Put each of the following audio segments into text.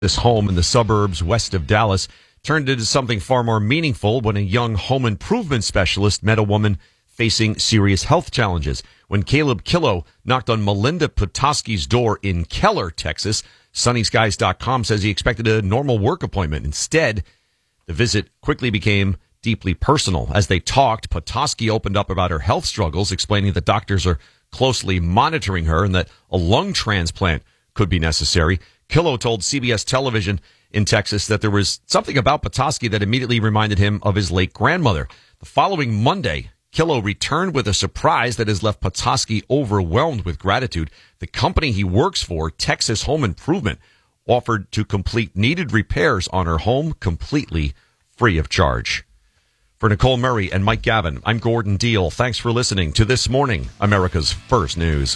This home in the suburbs west of Dallas turned into something far more meaningful when a young home improvement specialist met a woman facing serious health challenges. When Caleb Killow knocked on Melinda Petoskey's door in Keller, Texas, SunnySkies.com says he expected a normal work appointment. Instead, the visit quickly became deeply personal. As they talked, Petoskey opened up about her health struggles, explaining that doctors are closely monitoring her and that a lung transplant could be necessary. Killow told CBS television in Texas that there was something about Petoskey that immediately reminded him of his late grandmother. The following Monday, Killow returned with a surprise that has left Petoskey overwhelmed with gratitude. The company he works for, Texas Home Improvement, offered to complete needed repairs on her home completely free of charge. For Nicole Murray and Mike Gavin, I'm Gordon Deal. Thanks for listening to This Morning, America's First News.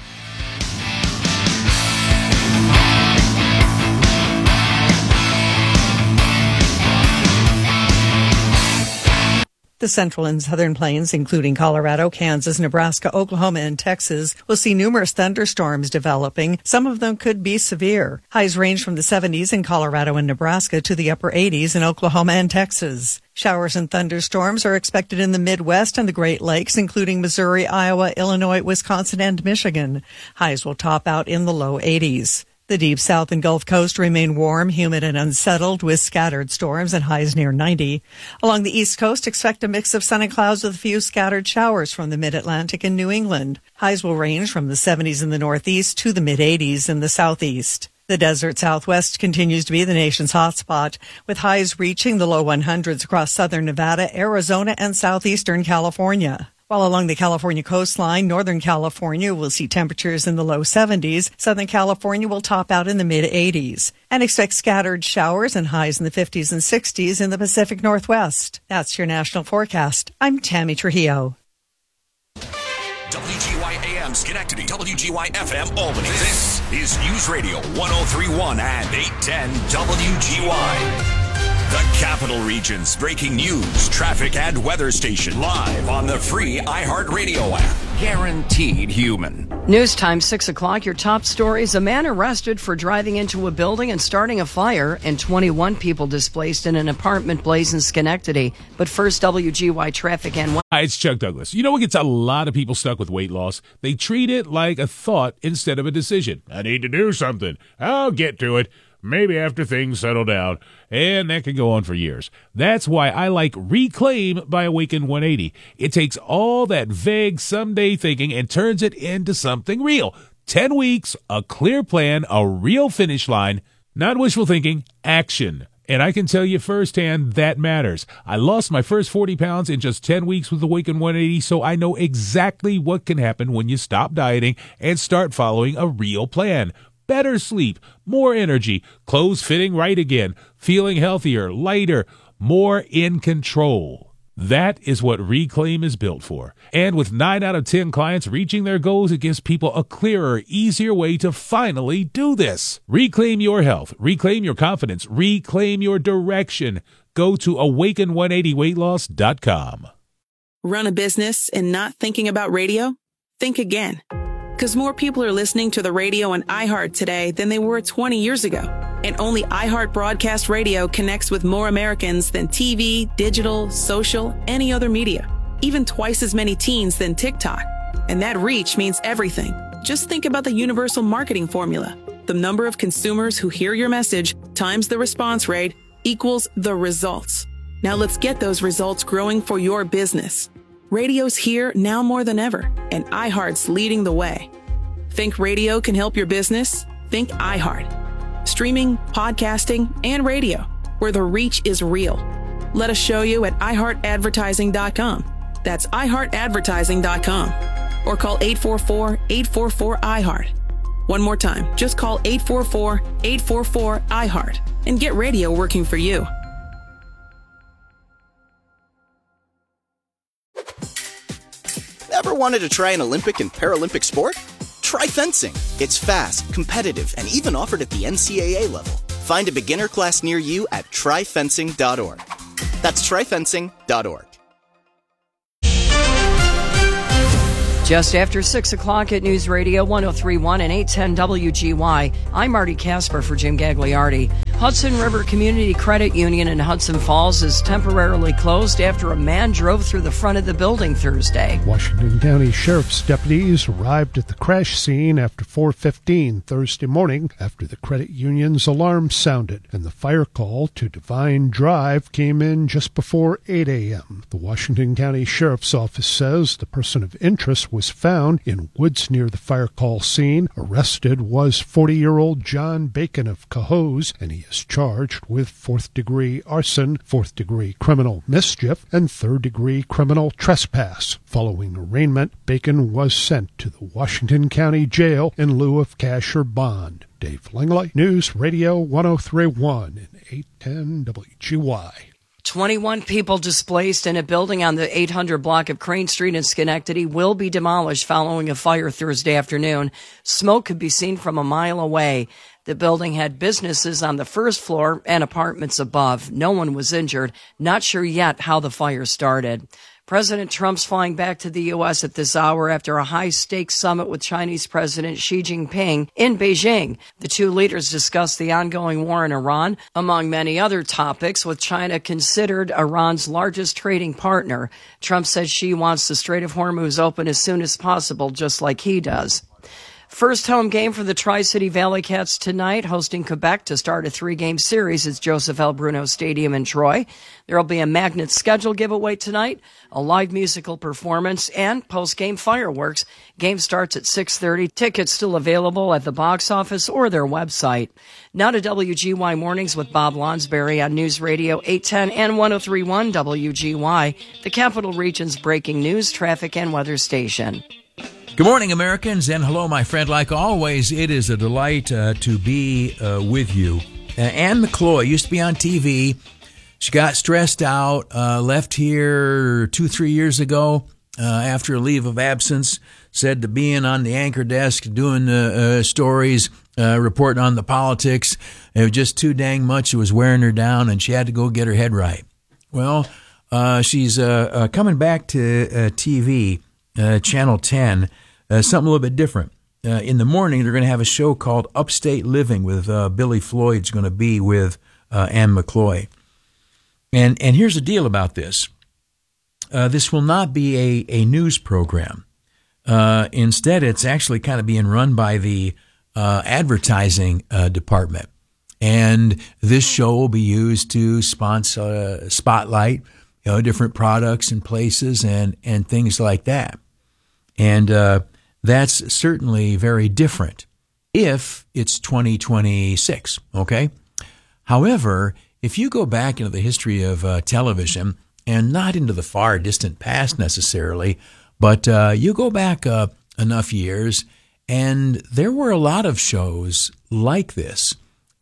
The central and southern plains, including Colorado, Kansas, Nebraska, Oklahoma, and Texas, will see numerous thunderstorms developing. Some of them could be severe. Highs range from the 70s in Colorado and Nebraska to the upper 80s in Oklahoma and Texas. Showers and thunderstorms are expected in the Midwest and the Great Lakes, including Missouri, Iowa, Illinois, Wisconsin, and Michigan. Highs will top out in the low 80s. The deep south and Gulf Coast remain warm, humid, and unsettled with scattered storms and highs near 90. Along the East Coast, expect a mix of sun and clouds with a few scattered showers from the mid-Atlantic and New England. Highs will range from the 70s in the Northeast to the mid-80s in the Southeast. The desert Southwest continues to be the nation's hotspot, with highs reaching the low 100s across southern Nevada, Arizona, and southeastern California. While along the California coastline, Northern California will see temperatures in the low 70s. Southern California will top out in the mid-80s. And expect scattered showers and highs in the 50s and 60s in the Pacific Northwest. That's your national forecast. I'm Tammy Trujillo. WGY AM Schenectady, WGY FM Albany. This is News Radio 103.1 and 810 WGY. The Capital Region's breaking news, traffic, and weather station live on the free iHeartRadio app. Guaranteed human. News time, 6 o'clock. Your top stories. A man arrested for driving into a building and starting a fire, and 21 people displaced in an apartment blaze in Schenectady. But first, WGY traffic and... Hi, it's Chuck Douglas. You know what gets a lot of people stuck with weight loss? They treat it like a thought instead of a decision. I need to do something. I'll get to it. Maybe after things settle down. And that can go on for years. That's why I like Reclaim by Awaken 180. It takes all that vague someday thinking and turns it into something real. 10 weeks, a clear plan, a real finish line, not wishful thinking, action. And I can tell you firsthand that matters. I lost my first 40 pounds in just 10 weeks with Awaken 180, so I know exactly what can happen when you stop dieting and start following a real plan. Better sleep, more energy, clothes fitting right again, feeling healthier, lighter, more in control. That is what Reclaim is built for. And with 9 out of 10 clients reaching their goals, it gives people a clearer, easier way to finally do this. Reclaim your health, reclaim your confidence, reclaim your direction. Go to awaken180weightloss.com. Run a business and not thinking about radio? Think again. Because more people are listening to the radio on iHeart today than they were 20 years ago. And only iHeart Broadcast Radio connects with more Americans than TV, digital, social, any other media. Even twice as many teens than TikTok. And that reach means everything. Just think about the universal marketing formula. The number of consumers who hear your message times the response rate equals the results. Now let's get those results growing for your business. Radio's here now more than ever, and iHeart's leading the way. Think radio can help your business? Think iHeart. Streaming, podcasting, and radio, where the reach is real. Let us show you at iHeartAdvertising.com. That's iHeartAdvertising.com. Or call 844-844-iHeart. One more time, just call 844-844-iHeart and get radio working for you. Ever wanted to try an Olympic and Paralympic sport? Try fencing. It's fast, competitive, and even offered at the NCAA level. Find a beginner class near you at tryfencing.org. That's tryfencing.org. Just after 6 o'clock at News Radio 103.1 and 810 WGY, I'm Marty Casper for Jim Gagliardi. Hudson River Community Credit Union in Hudson Falls is temporarily closed after a man drove through the front of the building Thursday. Washington County Sheriff's deputies arrived at the crash scene after 4:15 Thursday morning after the credit union's alarm sounded, and the fire call to Divine Drive came in just before 8 a.m. The Washington County Sheriff's Office says the person of interest was found in woods near the fire call scene. Arrested was 40-year-old John Bacon of Cohoes, and he is charged with 4th-degree arson, 4th-degree criminal mischief, and 3rd-degree criminal trespass. Following arraignment, Bacon was sent to the Washington County Jail in lieu of cash or bond. Dave Langley, News Radio 103.1 and 810 WGY. 21 people displaced in a building on the 800 block of Crane Street in Schenectady will be demolished following a fire Thursday afternoon. Smoke could be seen from a mile away. The building had businesses on the first floor and apartments above. No one was injured. Not sure yet how the fire started. President Trump's flying back to the U.S. at this hour after a high-stakes summit with Chinese President Xi Jinping in Beijing. The two leaders discussed the ongoing war in Iran, among many other topics, with China considered Iran's largest trading partner. Trump says Xi wants the Strait of Hormuz open as soon as possible, just like he does. First home game for the Tri-City Valley Cats tonight, hosting Quebec to start a 3-game series at Joseph L. Bruno Stadium in Troy. There will be a magnet schedule giveaway tonight, a live musical performance, and post-game fireworks. Game starts at 6:30. Tickets still available at the box office or their website. Now to WGY Mornings with Bob Lonsberry on News Radio 810 and 103.1 WGY, the Capital Region's breaking news, traffic, and weather station. Good morning, Americans, and hello, my friend. Like always, it is a delight to be with you. Anne McCloy used to be on TV. She got stressed out, left here 2-3 years ago after a leave of absence, said to being on the anchor desk, doing stories, reporting on the politics, it was just too dang much. It was wearing her down, and she had to go get her head right. Well, she's coming back to TV, Channel 10, something a little bit different. In the morning, they're going to have a show called Upstate Living with Billy Floyd's going to be with Anne McCloy. And here's the deal about this. This will not be a news program. Instead, it's actually kind of being run by the advertising department. And this show will be used to spotlight, different products and places and things like that. And that's certainly very different if it's 2026, okay? However, if you go back into the history of television, and not into the far distant past necessarily, but you go back enough years, and there were a lot of shows like this.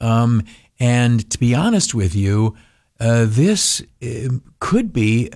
And to be honest with you, this could be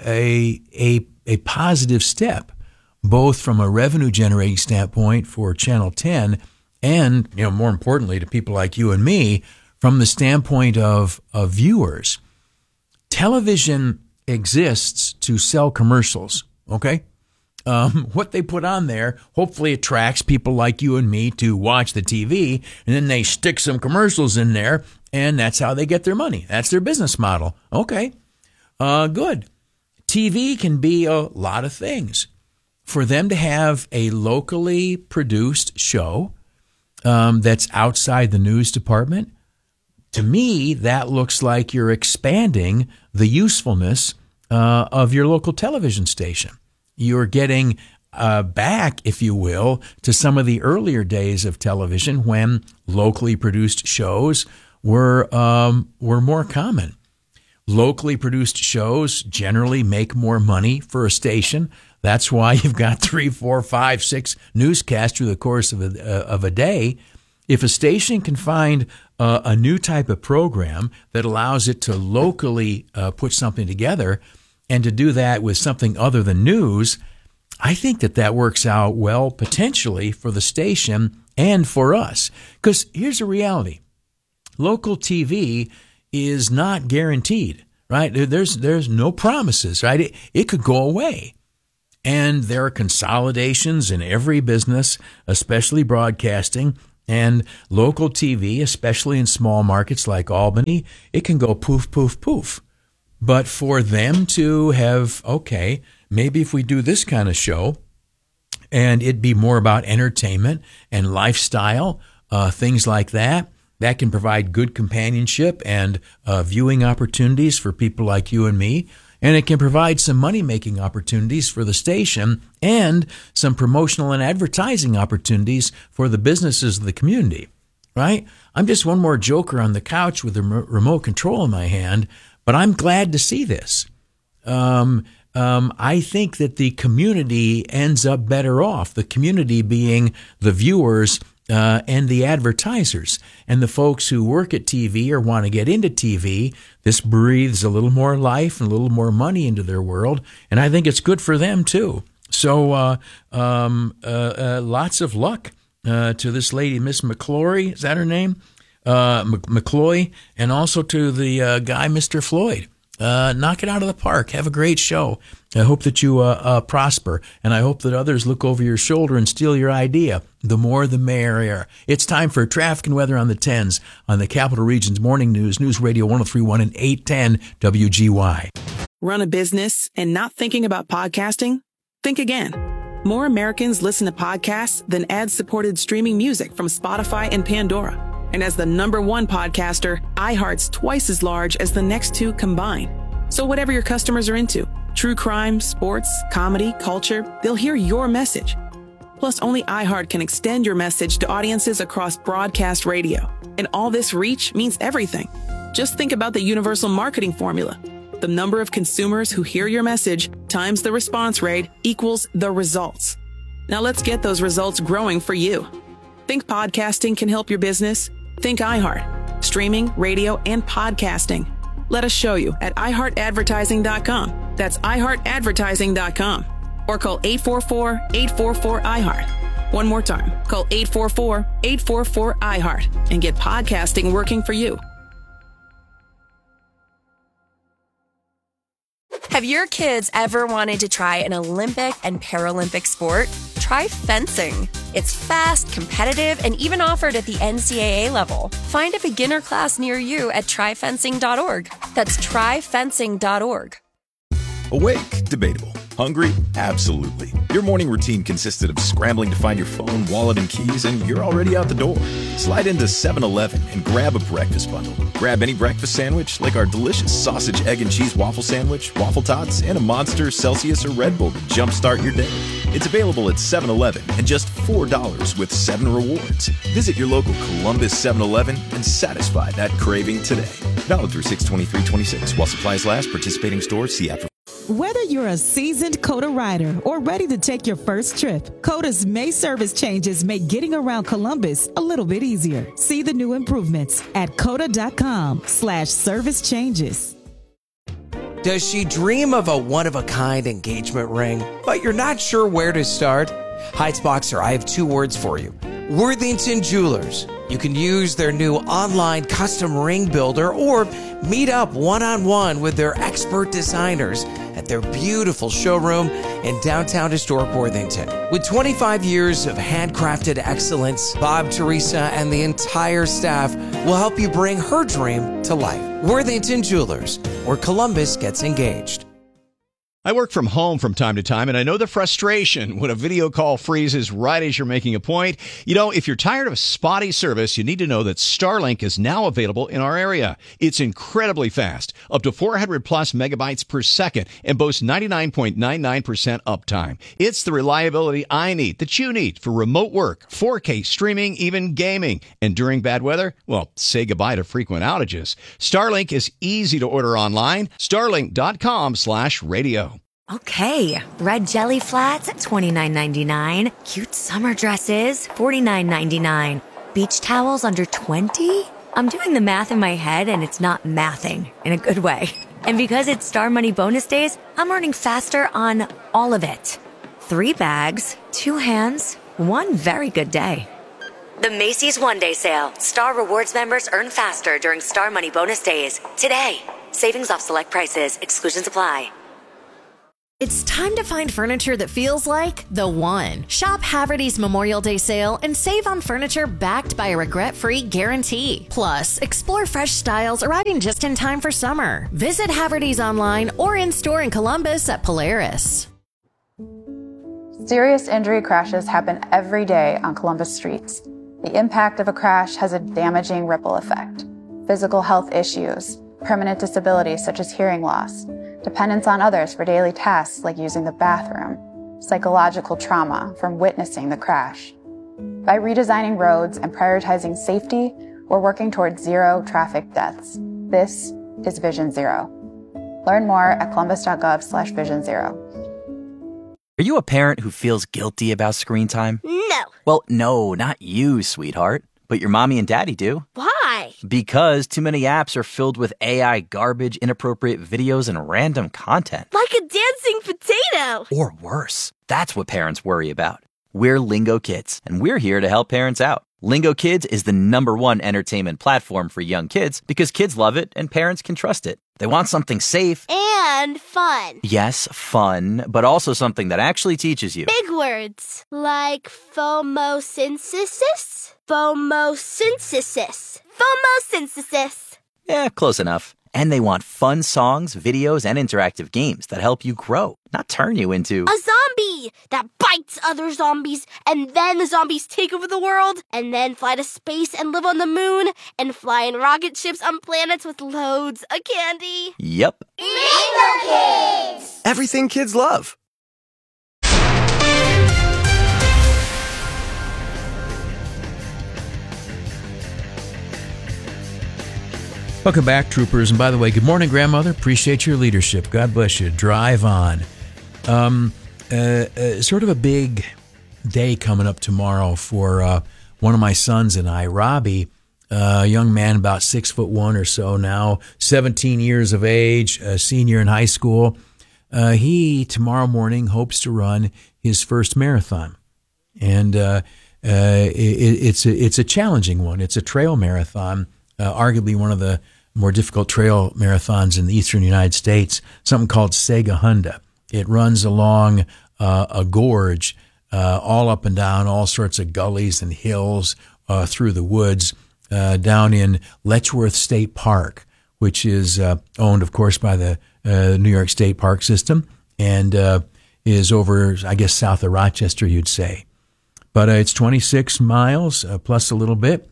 a positive step, both from a revenue generating standpoint for Channel 10 and, more importantly to people like you and me, from the standpoint of viewers. Television exists to sell commercials, okay? What they put on there hopefully attracts people like you and me to watch the TV, and then they stick some commercials in there, and that's how they get their money. That's their business model. Okay, good. TV can be a lot of things. For them to have a locally produced show that's outside the news department, to me, that looks like you're expanding the usefulness of your local television station. You're getting back, if you will, to some of the earlier days of television when locally produced shows were more common. Locally produced shows generally make more money for a station. That's why you've got 3, 4, 5, 6 newscasts through the course of a day. If a station can find a new type of program that allows it to locally put something together, and to do that with something other than news, I think that works out well potentially for the station and for us. Because here's the reality. Local TV is not guaranteed, right? There's no promises, right? It could go away. And there are consolidations in every business, especially broadcasting and local TV, especially in small markets like Albany. It can go poof, poof, poof. But for them to have, okay, maybe if we do this kind of show and it'd be more about entertainment and lifestyle, things like that, that can provide good companionship and viewing opportunities for people like you and me. And it can provide some money-making opportunities for the station and some promotional and advertising opportunities for the businesses of the community, right? I'm just one more joker on the couch with a remote control in my hand, but I'm glad to see this. I think that the community ends up better off, the community being the viewers and the advertisers and the folks who work at TV or want to get into TV. This breathes a little more life and a little more money into their world, and I think it's good for them too. So lots of luck to this lady, Miss McClory, is that her name? McCloy, and also to the guy, Mr. Floyd. Knock it out of the park. Have a great show. I hope that you prosper, and I hope that others look over your shoulder and steal your idea. The more, the merrier. It's time for traffic and weather on the 10s on the Capital Region's Morning News, News Radio 103.1 and 810 WGY. Run a business and not thinking about podcasting? Think again. More Americans listen to podcasts than ad-supported streaming music from Spotify and Pandora. And as the #1 podcaster, iHeart's twice as large as the next two combined. So whatever your customers are into, true crime, sports, comedy, culture, they'll hear your message. Plus, only iHeart can extend your message to audiences across broadcast radio. And all this reach means everything. Just think about the universal marketing formula. The number of consumers who hear your message times the response rate equals the results. Now let's get those results growing for you. Think podcasting can help your business? Think iHeart. Streaming, radio, and podcasting. Let us show you at iHeartAdvertising.com. That's iHeartAdvertising.com. Or call 844-844-iHeart. One more time. Call 844-844-iHeart and get podcasting working for you. Have your kids ever wanted to try an Olympic and Paralympic sport? Try fencing. It's fast, competitive, and even offered at the NCAA level. Find a beginner class near you at tryfencing.org. That's tryfencing.org. Awake? Debatable. Hungry? Absolutely. Your morning routine consisted of scrambling to find your phone, wallet, and keys, and you're already out the door. Slide into 7-Eleven and grab a breakfast bundle. Grab any breakfast sandwich, like our delicious sausage, egg, and cheese waffle sandwich, waffle tots, and a Monster, Celsius, or Red Bull to jumpstart your day. It's available at 7-Eleven and just $4 with 7 rewards. Visit your local Columbus 7-Eleven and satisfy that craving today. Valid through 6/23/26. While supplies last, participating stores see after. Whether you're a seasoned COTA rider or ready to take your first trip, COTA's May service changes make getting around Columbus a little bit easier. See the new improvements at COTA.com/service changes. Does she dream of a one-of-a-kind engagement ring, but you're not sure where to start? Heights Boxer, I have 2 words for you. Worthington Jewelers. You can use their new online custom ring builder or meet up one-on-one with their expert designers at their beautiful showroom in downtown historic Worthington. With 25 years of handcrafted excellence, Bob, Teresa, and the entire staff will help you bring her dream to life. Worthington Jewelers, where Columbus gets engaged. I work from home from time to time, and I know the frustration when a video call freezes right as you're making a point. You know, if you're tired of spotty service, you need to know that Starlink is now available in our area. It's incredibly fast, up to 400 plus megabytes per second, and boasts 99.99% uptime. It's the reliability I need, that you need, for remote work, 4K streaming, even gaming. And during bad weather, well, say goodbye to frequent outages. Starlink is easy to order online. Starlink.com/radio. Okay, red jelly flats at $29.99. Cute summer dresses, $49.99. Beach towels under $20? I'm doing the math in my head and it's not mathing in a good way. And because it's Star Money bonus days, I'm earning faster on all of it. 3 bags, 2 hands, 1 very good day. The Macy's One Day Sale. Star Rewards members earn faster during Star Money bonus days. Today. Savings off select prices. Exclusions apply. It's time to find furniture that feels like the one. Shop Haverty's Memorial Day sale and save on furniture backed by a regret-free guarantee. Plus, explore fresh styles arriving just in time for summer. Visit Haverty's online or in-store in Columbus at Polaris. Serious injury crashes happen every day on Columbus streets. The impact of a crash has a damaging ripple effect. Physical health issues, permanent disabilities such as hearing loss, dependence on others for daily tasks like using the bathroom, psychological trauma from witnessing the crash. By redesigning roads and prioritizing safety, we're working towards zero traffic deaths. This is Vision Zero. Learn more at columbus.gov/Vision Zero. Are you a parent who feels guilty about screen time? No. Well, no, not you, sweetheart. But your mommy and daddy do. Why? Because too many apps are filled with AI garbage, inappropriate videos, and random content. Like a dancing potato. Or worse. That's what parents worry about. We're Lingo Kids, and we're here to help parents out. Lingo Kids is the #1 entertainment platform for young kids because kids love it and parents can trust it. They want something safe. And fun. Yes, fun, but also something that actually teaches you. Big words like phomosynthesis. Phomosynthesis. Phomosynthesis. Yeah, close enough. And they want fun songs, videos, and interactive games that help you grow, not turn you into a zombie that bites other zombies, and then the zombies take over the world, and then fly to space and live on the moon, and fly in rocket ships on planets with loads of candy. Yep. Lingo Kids! Everything kids love. Welcome back, troopers. And by the way, good morning, grandmother. Appreciate your leadership. God bless you. Drive on. Sort of a big day coming up tomorrow for one of my sons and I, Robbie, a young man about 6'1" or so now, 17 years of age, a senior in high school. He tomorrow morning hopes to run his first marathon, and it's a challenging one. It's a trail marathon. Arguably one of the more difficult trail marathons in the eastern United States, something called Sagahunda. It runs along a gorge, all up and down, all sorts of gullies and hills through the woods, down in Letchworth State Park, which is owned, of course, by the New York State Park System and is over, I guess, south of Rochester, you'd say. But it's 26 miles plus a little bit.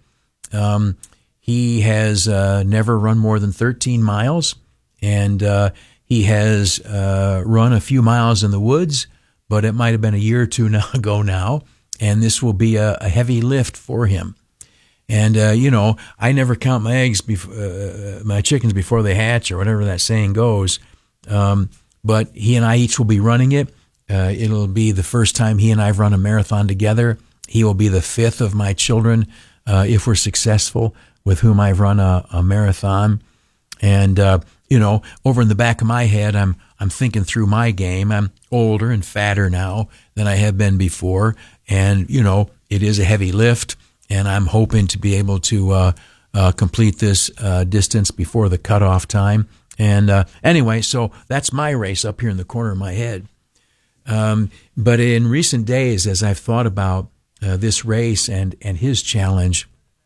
He has never run more than 13 miles, and he has run a few miles in the woods, but it might have been a year or two ago now, and this will be a heavy lift for him. And, I never count my eggs, my chickens before they hatch, or whatever that saying goes, but he and I each will be running it. It'll be the first time he and I have run a marathon together. He will be the fifth of my children, if we're successful, with whom I've run a marathon. And, over in the back of my head, I'm thinking through my game. I'm older and fatter now than I have been before. And, it is a heavy lift, and I'm hoping to be able to complete this distance before the cutoff time. And anyway, so that's my race up here in the corner of my head. But in recent days, as I've thought about this race and his challenge,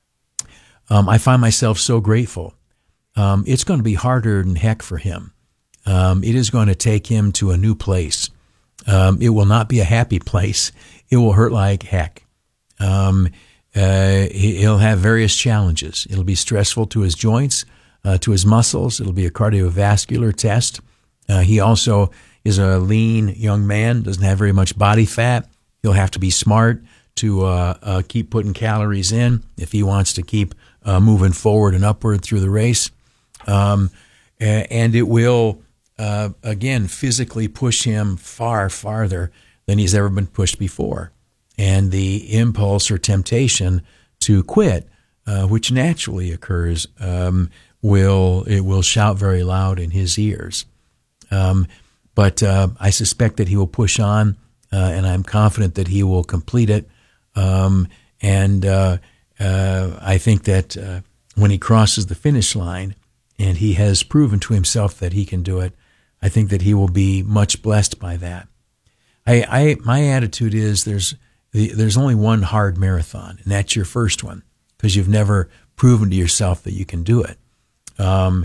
I find myself so grateful. It's going to be harder than heck for him. It is going to take him to a new place. It will not be a happy place. It will hurt like heck. He'll have various challenges. It'll be stressful to his joints, to his muscles. It'll be a cardiovascular test. He also is a lean young man, doesn't have very much body fat. He'll have to be smart to keep putting calories in if he wants to keep moving forward and upward through the race. And it will, again, physically push him far farther than he's ever been pushed before. And the impulse or temptation to quit, which naturally occurs, will shout very loud in his ears. But I suspect that he will push on, and I'm confident that he will complete it. And I think that when he crosses the finish line, and he has proven to himself that he can do it, I think that he will be much blessed by that. My attitude is there's only one hard marathon, and that's your first one, because you've never proven to yourself that you can do it. A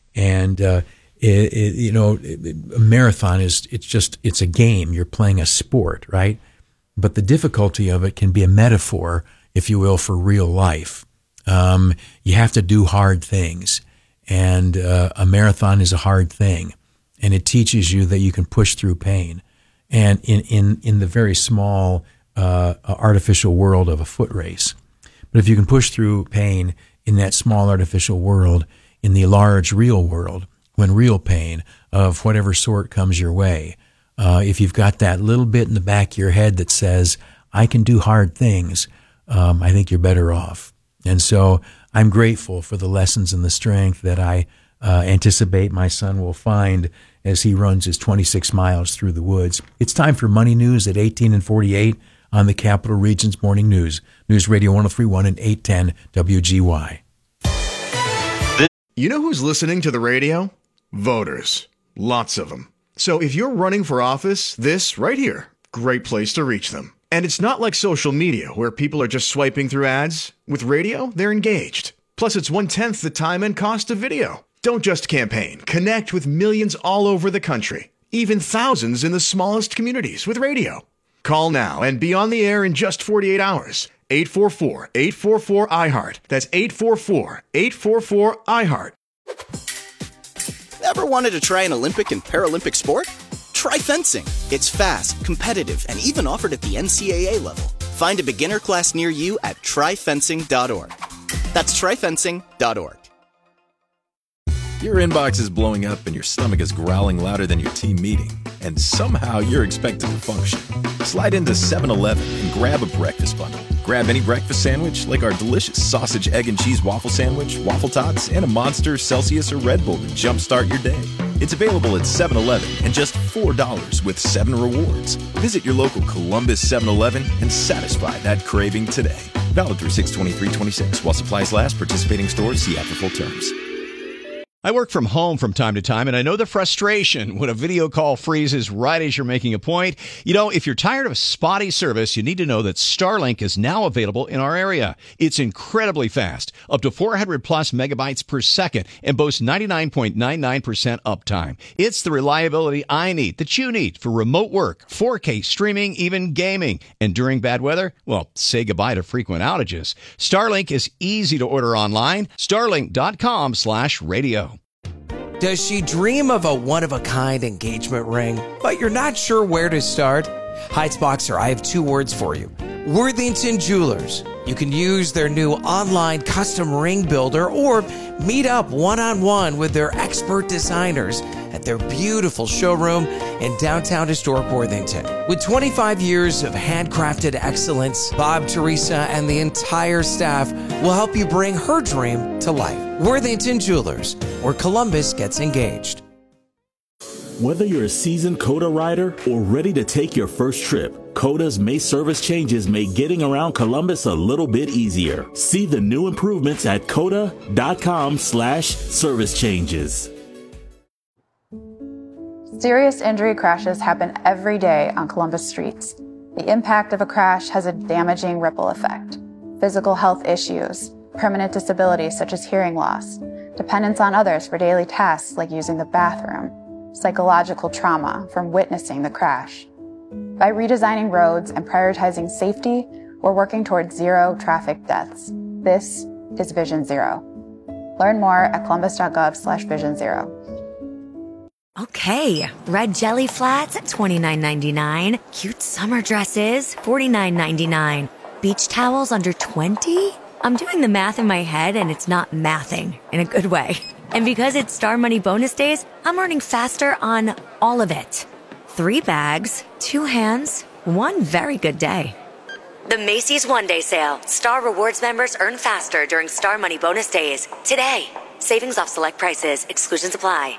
marathon it's a game. You're playing a sport, right? But the difficulty of it can be a metaphor, if you will, for real life. You have to do hard things, and a marathon is a hard thing, and it teaches you that you can push through pain. And in the very small artificial world of a foot race. But if you can push through pain in that small artificial world, in the large real world, when real pain of whatever sort comes your way, if you've got that little bit in the back of your head that says, I can do hard things, I think you're better off. And so I'm grateful for the lessons and the strength that I anticipate my son will find as he runs his 26 miles through the woods. It's time for Money News at 18 and 48 on the Capital Region's Morning News. News Radio 1031 and 810 WGY. You know who's listening to the radio? Voters. Lots of them. So if you're running for office, this right here, great place to reach them. And it's not like social media where people are just swiping through ads. With radio, they're engaged. Plus, it's 1/10 the time and cost of video. Don't just campaign. Connect with millions all over the country, even thousands in the smallest communities with radio. Call now and be on the air in just 48 hours. 844-844-IHEART. That's 844-844-IHEART. Ever wanted to try an Olympic and Paralympic sport? Try fencing. It's fast, competitive, and even offered at the NCAA level. Find a beginner class near you at tryfencing.org. That's tryfencing.org. Your inbox is blowing up and your stomach is growling louder than your team meeting, and somehow you're expected to function. Slide into 7-Eleven and grab a breakfast bundle. Grab any breakfast sandwich like our delicious sausage, egg, and cheese waffle sandwich, waffle tots, and a Monster, Celsius, or Red Bull to jumpstart your day. It's available at 7-Eleven and just $4 with 7 rewards. Visit your local Columbus 7-Eleven and satisfy that craving today. Valid through 6/23/26 while supplies last. Participating stores see app for full terms. I work from home from time to time, and I know the frustration when a video call freezes right as you're making a point. You know, if you're tired of spotty service, you need to know that Starlink is now available in our area. It's incredibly fast, up to 400 plus megabytes per second, and boasts 99.99% uptime. It's the reliability I need, that you need, for remote work, 4K streaming, even gaming. And during bad weather, well, say goodbye to frequent outages. Starlink is easy to order online. Starlink.com/radio. Does she dream of a one-of-a-kind engagement ring, but you're not sure where to start? Heightsboxer, I have 2 words for you. Worthington Jewelers. You can use their new online custom ring builder or meet up one-on-one with their expert designers at their beautiful showroom in downtown historic Worthington. With 25 years of handcrafted excellence, Bob, Teresa, and the entire staff will help you bring her dream to life. Worthington Jewelers, where Columbus gets engaged. Whether you're a seasoned COTA rider or ready to take your first trip, COTA's May service changes make getting around Columbus a little bit easier. See the new improvements at COTA.com/service changes. Serious injury crashes happen every day on Columbus streets. The impact of a crash has a damaging ripple effect. Physical health issues, permanent disabilities such as hearing loss, dependence on others for daily tasks like using the bathroom, psychological trauma from witnessing the crash. By redesigning roads and prioritizing safety, we're working towards 0 traffic deaths. This is Vision Zero. Learn more at columbus.gov/Vision Zero. Okay, red jelly flats at $29.99. Cute summer dresses, $49.99. Beach towels under $20? I'm doing the math in my head and it's not mathing in a good way. And because it's Star Money bonus days, I'm earning faster on all of it. 3 bags, 2 hands, 1 very good day. The Macy's One Day Sale. Star Rewards members earn faster during Star Money bonus days. Today. Savings off select prices. Exclusions apply.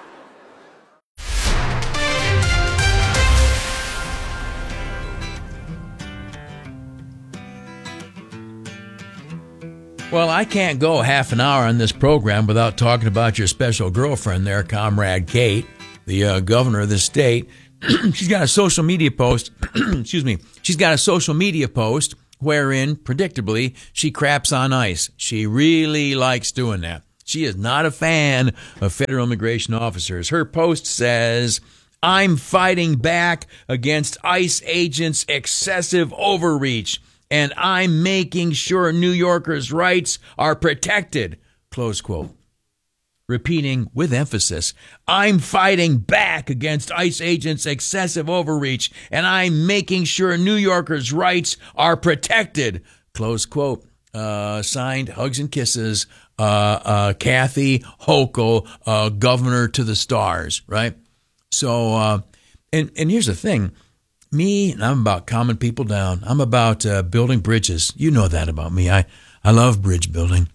Well, I can't go half an hour on this program without talking about your special girlfriend there, Comrade Kate. the governor of the state, she's got a social media post. Excuse me. She's got a social media post wherein, predictably, she craps on ICE. She really likes doing that. She is not a fan of federal immigration officers. Her post says, "I'm fighting back against ICE agents' excessive overreach, and I'm making sure New Yorkers' rights are protected." Close quote. Repeating with emphasis, "I'm fighting back against ICE agents' excessive overreach, and I'm making sure New Yorkers' rights are protected." Close quote. Signed, hugs and kisses, Kathy Hochul, governor to the stars, right? So, and here's the thing. I'm about calming people down. I'm about building bridges. You know that about me. I love bridge building.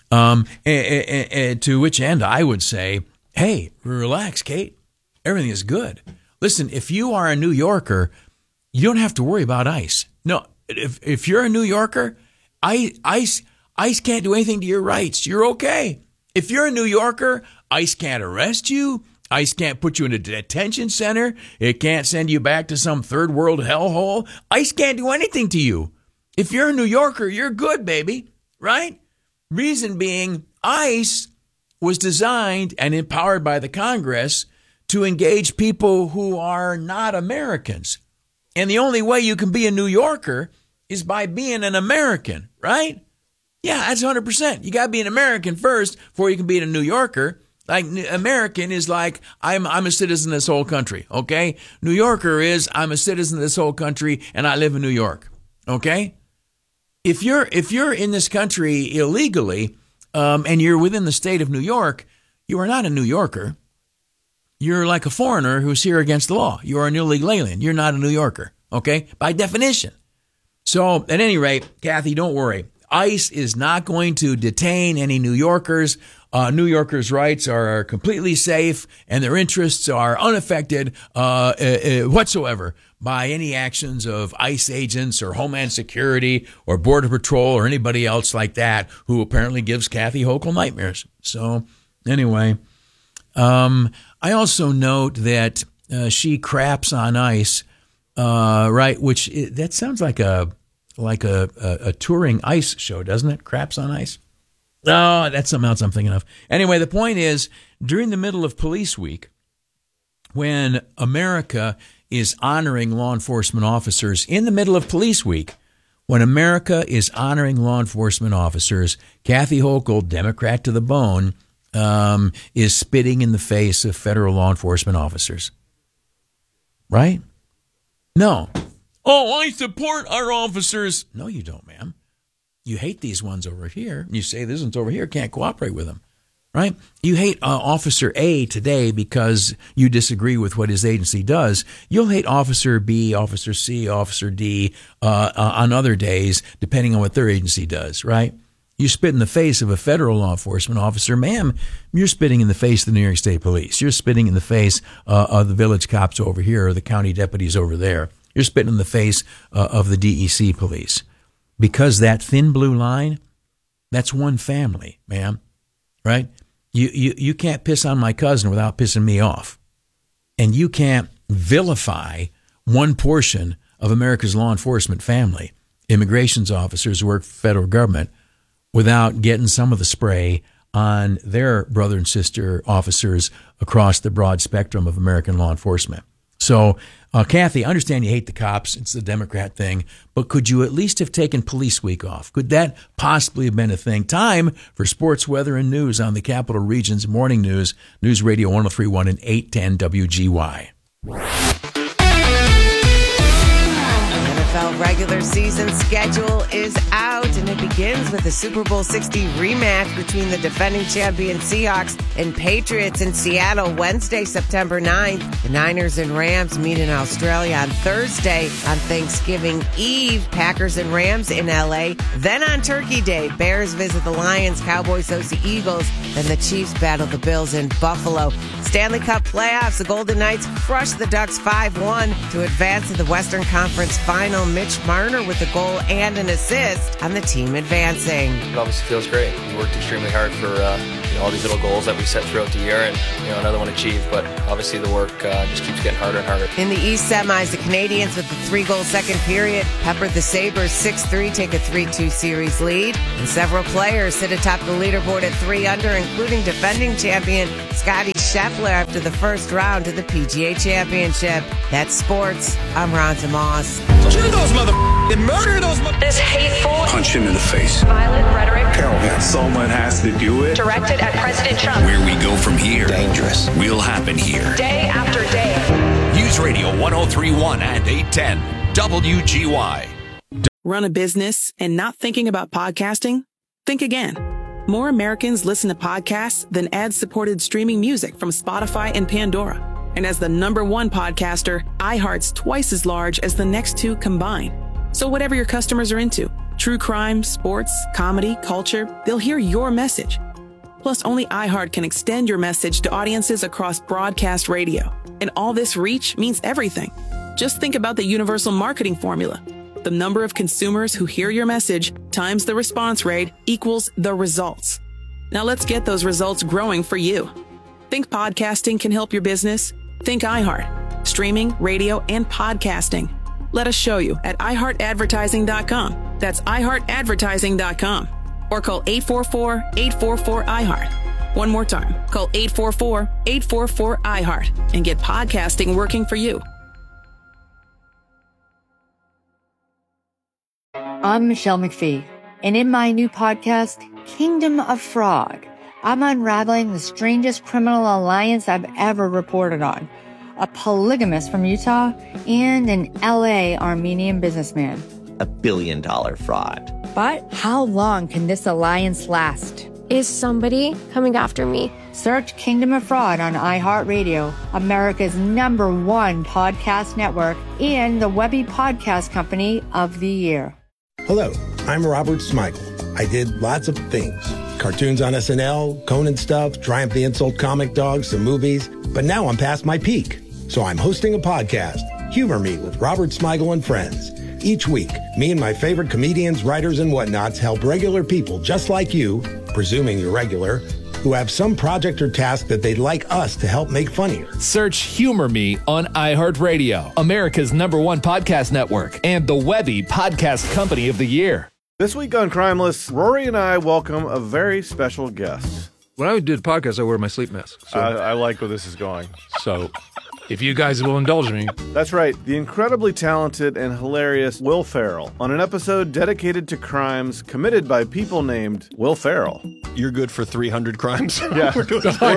To which end I would say, hey, relax, Kate. Everything is good. Listen, if you are a New Yorker, you don't have to worry about ICE. No, if you're a New Yorker, ICE can't do anything to your rights. You're okay. If you're a New Yorker, ICE can't arrest you. ICE can't put you in a detention center. It can't send you back to some third world hellhole. ICE can't do anything to you. If you're a New Yorker, you're good, baby, right? Reason being, ICE was designed and empowered by the Congress to engage people who are not Americans. And the only way you can be a New Yorker is by being an American, right? Yeah, that's 100%. You got to be an American first before you can be a New Yorker. Like, American is like, I'm a citizen of this whole country, okay? New Yorker is, I'm a citizen of this whole country and I live in New York, okay? If you're in this country illegally, and you're within the state of New York, you are not a New Yorker. You're like a foreigner who's here against the law. You are an illegal alien. You're not a New Yorker, okay? By definition. So, at any rate, Kathy, don't worry. ICE is not going to detain any New Yorkers. New Yorkers' rights are completely safe, and their interests are unaffected whatsoever by any actions of ICE agents or Homeland Security or Border Patrol or anybody else like that who apparently gives Kathy Hochul nightmares. So, anyway, I also note that she craps on ICE, right? Which that sounds like a touring ICE show, doesn't it? Craps on ICE. Oh, that's something else I'm thinking of. Anyway, the point is, during the middle of Police Week, when America is honoring law enforcement officers, in the middle of Police Week, when America is honoring law enforcement officers, Kathy Hochul, Democrat to the bone, is spitting in the face of federal law enforcement officers. Right? No. Oh, I support our officers. No, you don't, ma'am. You hate these ones over here. You say this one's over here, can't cooperate with them, right? You hate Officer A today because you disagree with what his agency does. You'll hate Officer B, Officer C, Officer D on other days, depending on what their agency does, right? You spit in the face of a federal law enforcement officer, ma'am, you're spitting in the face of the New York State Police. You're spitting in the face of the village cops over here or the county deputies over there. You're spitting in the face of the DEC police. Because that thin blue line, that's one family, ma'am, right? You can't piss on my cousin without pissing me off. And you can't vilify one portion of America's law enforcement family, immigrations officers who work for the federal government, without getting some of the spray on their brother and sister officers across the broad spectrum of American law enforcement. So, Kathy, I understand you hate the cops. It's the Democrat thing. But could you at least have taken Police Week off? Could that possibly have been a thing? Time for sports, weather, and news on the Capital Region's Morning News, News Radio 103.1 and 810 WGY. NFL regular season schedule is out, and it begins with the Super Bowl 60 rematch between the defending champion Seahawks and Patriots in Seattle Wednesday, September 9th. The Niners and Rams meet in Australia on Thursday. On Thanksgiving Eve, Packers and Rams in LA. Then on Turkey Day, Bears visit the Lions, Cowboys host the Eagles, and the Chiefs battle the Bills in Buffalo. Stanley Cup playoffs, the Golden Knights crushed the Ducks 5-1 to advance to the Western Conference Final. Mitch Marner with a goal and an assist on the team advancing. It obviously feels great. We worked extremely hard for all these little goals that we set throughout the year, and another one achieved. But obviously the work just keeps getting harder and harder. In the East semis, the Canadians with the 3-goal second period peppered the Sabres 6-3, take a 3-2 series lead. And several players sit atop the leaderboard at 3 under, including defending champion Scottie Scheffler after the first round of the PGA Championship. That's sports. I'm Ron Tomas. Kill those motherfuckers and murder those motherfuckers. This hateful, punch him in the face, violent rhetoric. Someone has to do it. Directed at President Trump. Where we go from here, dangerous, will happen here. Day after day. News Radio 1031 and 810 WGY. Run a business and not thinking about podcasting? Think again. More Americans listen to podcasts than ad-supported streaming music from Spotify and Pandora. And as the #1 podcaster, iHeart's twice as large as the next two combined. So whatever your customers are into, true crime, sports, comedy, culture, they'll hear your message. Plus, only iHeart can extend your message to audiences across broadcast radio. And all this reach means everything. Just think about the universal marketing formula. The number of consumers who hear your message times the response rate equals the results. Now let's get those results growing for you. Think podcasting can help your business? Think iHeart. Streaming, radio, and podcasting. Let us show you at iHeartAdvertising.com. That's iHeartAdvertising.com. Or call 844-844-iHeart. One more time. Call 844-844-iHeart and get podcasting working for you. I'm Michelle McPhee, and in my new podcast, Kingdom of Frog, I'm unraveling the strangest criminal alliance I've ever reported on. A polygamist from Utah and an LA Armenian businessman. $1 billion fraud. But how long can this alliance last? Is somebody coming after me? Search Kingdom of Fraud on iHeartRadio, America's #1 podcast network, and the Webby Podcast Company of the Year. Hello, I'm Robert Smigel. I did lots of things. Cartoons on SNL, Conan stuff, Triumph the Insult Comic Dog, some movies. But now I'm past my peak. So I'm hosting a podcast, Humor Me with Robert Smigel and Friends. Each week, me and my favorite comedians, writers, and whatnots help regular people just like you, presuming you're regular, who have some project or task that they'd like us to help make funnier. Search Humor Me on iHeartRadio, America's #1 podcast network, and the Webby Podcast Company of the Year. This week on Crimeless, Rory and I welcome a very special guest. When I do the podcast, I wear my sleep mask. So. I like where this is going. So, if you guys will indulge me. That's right, the incredibly talented and hilarious Will Ferrell on an episode dedicated to crimes committed by people named Will Ferrell. You're good for 300 crimes? Yeah, we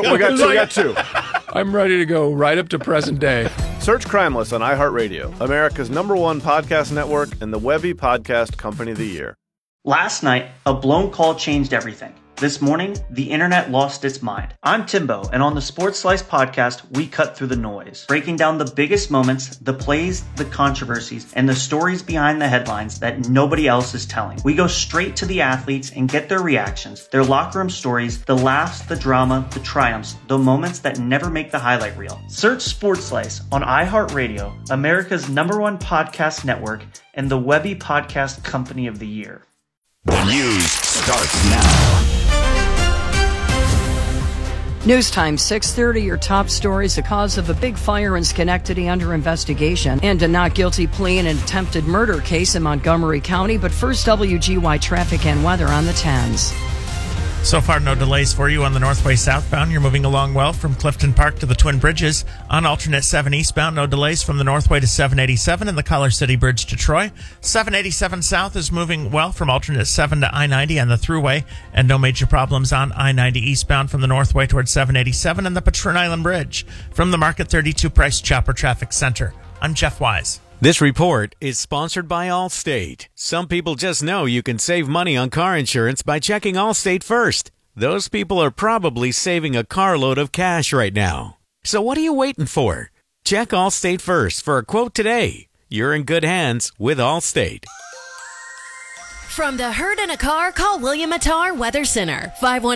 got two. I'm ready to go right up to present day. Search Crimeless on iHeartRadio, America's #1 podcast network, and the Webby Podcast Company of the Year. Last night, a blown call changed everything. This morning, the internet lost its mind. I'm Timbo, and on the Sports Slice podcast, we cut through the noise, breaking down the biggest moments, the plays, the controversies, and the stories behind the headlines that nobody else is telling. We go straight to the athletes and get their reactions, their locker room stories, the laughs, the drama, the triumphs, the moments that never make the highlight reel. Search Sports Slice on iHeartRadio, America's #1 podcast network, and the Webby Podcast Company of the Year. The news starts now. News time, 6:30, your top stories. The cause of a big fire in Schenectady under investigation, and a not guilty plea in an attempted murder case in Montgomery County. But first, WGY traffic and weather on the 10s. So far, no delays for you on the Northway southbound. You're moving along well from Clifton Park to the Twin Bridges. On alternate 7 eastbound, no delays from the Northway to 787 and the Collar City Bridge to Troy. 787 south is moving well from alternate 7 to I-90 and the Thruway, and no major problems on I-90 eastbound from the Northway towards 787 and the Patroon Island Bridge. From the Market 32 Price Chopper Traffic Center, I'm Jeff Wise. This report is sponsored by Allstate. Some people just know you can save money on car insurance by checking Allstate first. Those people are probably saving a carload of cash right now. So what are you waiting for? Check Allstate first for a quote today. You're in good hands with Allstate. From the herd in a car, call William Attar Weather Center,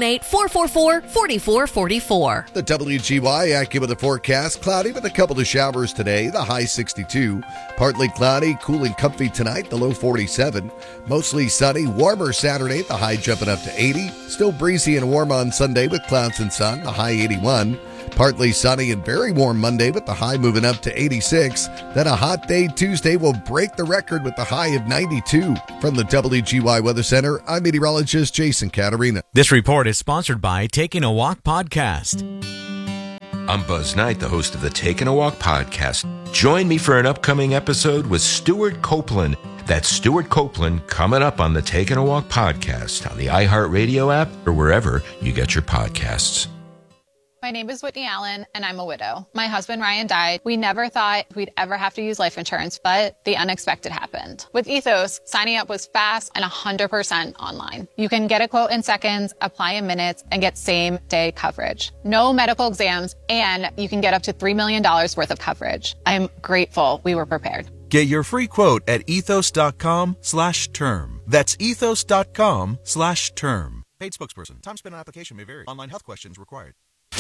518-444-4444. The WGY AccuWeather forecast, cloudy with a couple of showers today, the high 62. Partly cloudy, cool and comfy tonight, the low 47. Mostly sunny, warmer Saturday, the high jumping up to 80. Still breezy and warm on Sunday with clouds and sun, the high 81. Partly sunny and very warm Monday with the high moving up to 86. Then a hot day Tuesday will break the record with the high of 92. From the WGY Weather Center, I'm meteorologist Jason Caterina. This report is sponsored by Taking a Walk podcast. I'm Buzz Knight, the host of the Taking a Walk podcast. Join me for an upcoming episode with Stuart Copeland. That's Stuart Copeland coming up on the Taking a Walk podcast on the iHeartRadio app or wherever you get your podcasts. My name is Whitney Allen, and I'm a widow. My husband, Ryan, died. We never thought we'd ever have to use life insurance, but the unexpected happened. With Ethos, signing up was fast and 100% online. You can get a quote in seconds, apply in minutes, and get same-day coverage. No medical exams, and you can get up to $3 million worth of coverage. I'm grateful we were prepared. Get your free quote at ethos.com/term. That's ethos.com/term. Paid spokesperson. Time spent on application may vary. Online health questions required.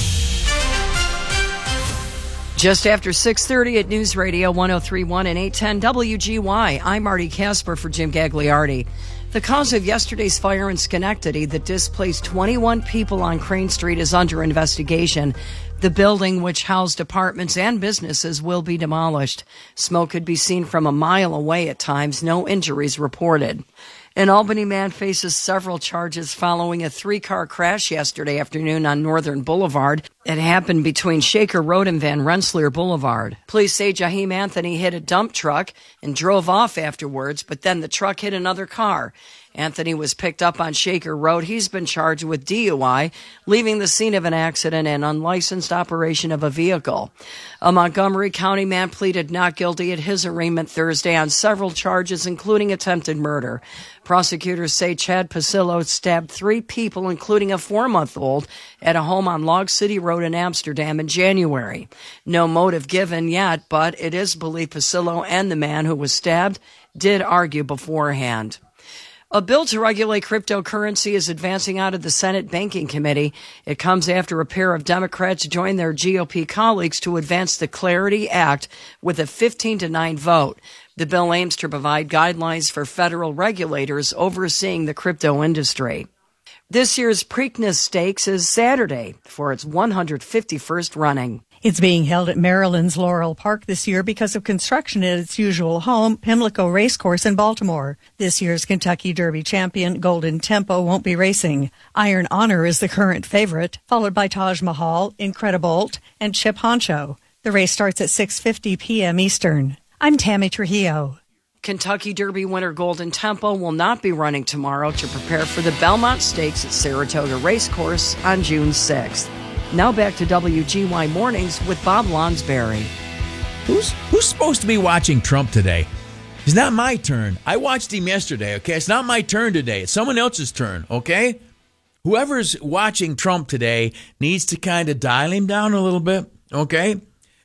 Just after 6:30 at News Radio 103.1 and 810 WGY, I'm Marty Casper for Jim Gagliardi. The cause of yesterday's fire in Schenectady that displaced 21 people on Crane Street is under investigation. The building, which housed apartments and businesses, will be demolished. Smoke could be seen from a mile away at times. No injuries reported. An Albany man faces several charges following a 3-car crash yesterday afternoon on Northern Boulevard. It happened between Shaker Road and Van Rensselaer Boulevard. Police say Jaheim Anthony hit a dump truck and drove off afterwards, but then the truck hit another car. Anthony was picked up on Shaker Road. He's been charged with DUI, leaving the scene of an accident and unlicensed operation of a vehicle. A Montgomery County man pleaded not guilty at his arraignment Thursday on several charges, including attempted murder. Prosecutors say Chad Pasillo stabbed 3 people, including a 4-month-old, at a home on Log City Road in Amsterdam in January. No motive given yet, but it is believed Pasillo and the man who was stabbed did argue beforehand. A bill to regulate cryptocurrency is advancing out of the Senate Banking Committee. It comes after a pair of Democrats joined their GOP colleagues to advance the Clarity Act with a 15-9 vote. The bill aims to provide guidelines for federal regulators overseeing the crypto industry. This year's Preakness Stakes is Saturday for its 151st running. It's being held at Maryland's Laurel Park this year because of construction at its usual home, Pimlico Racecourse in Baltimore. This year's Kentucky Derby champion, Golden Tempo, won't be racing. Iron Honor is the current favorite, followed by Taj Mahal, Incredibolt, and Chip Honcho. The race starts at 6:50 p.m. Eastern. I'm Tammy Trujillo. Kentucky Derby winner Golden Tempo will not be running tomorrow to prepare for the Belmont Stakes at Saratoga Racecourse on June 6th. Now back to WGY Mornings with Bob Lonsberry. Who's supposed to be watching Trump today? It's not my turn. I watched him yesterday, okay? It's not my turn today. It's someone else's turn, okay? Whoever's watching Trump today needs to kind of dial him down a little bit, okay?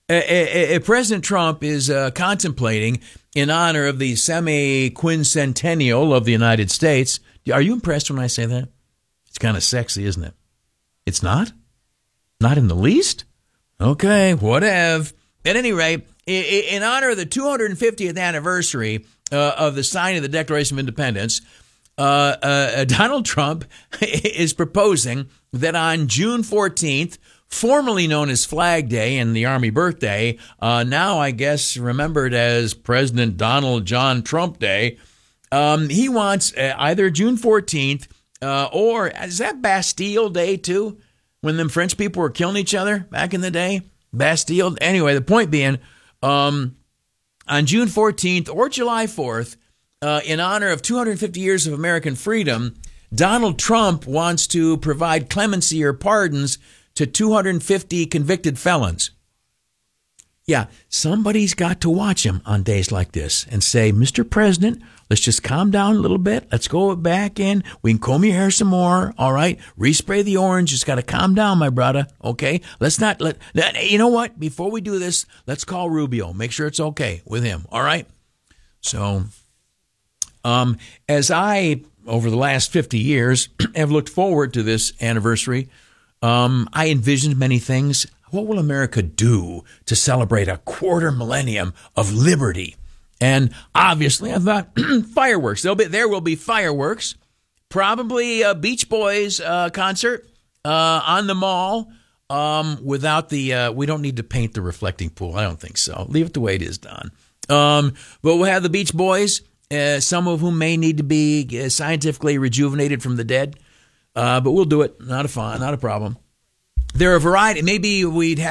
President Trump is contemplating, in honor of the semi-quincentennial of the United States. Are you impressed when I say that? It's kind of sexy, isn't it? It's not? Not in the least? Okay, whatever. At any rate, in honor of the 250th anniversary of the signing of the Declaration of Independence, Donald Trump is proposing that on June 14th, formerly known as Flag Day and the Army birthday, now I guess remembered as President Donald John Trump Day, he wants either June 14th or, is that Bastille Day too? When them French people were killing each other back in the day? Bastille. Anyway, the point being, on June 14th or July 4th, in honor of 250 years of American freedom, Donald Trump wants to provide clemency or pardons to 250 convicted felons. Yeah, somebody's got to watch him on days like this and say, Mr. President, let's just calm down a little bit. Let's go back in. We can comb your hair some more. All right. Respray the orange. Just got to calm down, my brother. Okay. Let's not you know what? Before we do this, let's call Rubio. Make sure it's okay with him. All right. So As I, over the last 50 years, have looked forward to this anniversary, I envisioned many things. What will America do to celebrate a quarter millennium of liberty? And obviously, I thought fireworks. There will be fireworks. Probably a Beach Boys concert on the mall without the, we don't need to paint the reflecting pool. I don't think so. Leave it the way it is, Don. But we'll have the Beach Boys, some of whom may need to be scientifically rejuvenated from the dead. But we'll do it. Not a problem. There are a variety. Maybe we'd have